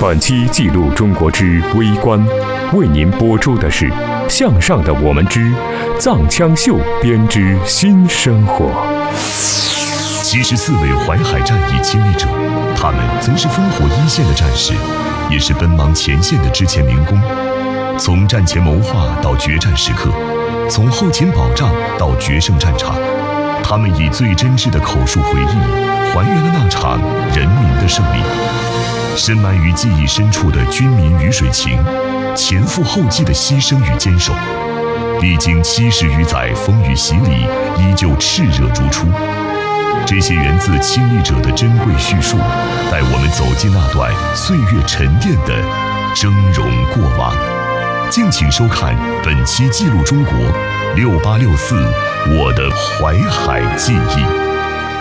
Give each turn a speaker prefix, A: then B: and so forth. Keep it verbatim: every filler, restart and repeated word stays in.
A: 本期记录中国之微观，为您播出的是向上的我们之藏羌绣编织新生活。
B: 七十四位淮海战役亲历者，他们曾是烽火一线的战士，也是奔忙前线的之前民工。从战前谋划到决战时刻，从后勤保障到决胜战场，他们以最真挚的口述回忆，还原了那场人民的胜利。深埋于记忆深处的军民鱼水情，前赴后继的牺牲与坚守，历经七十余载风雨洗礼，依旧炽热如初。这些源自亲历者的珍贵叙述，带我们走进那段岁月沉淀的峥嵘过往。敬请收看本期记录中国六八六四我的淮海记忆。